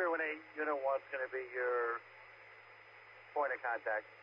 318, Unit 1 is going to be your point of contact.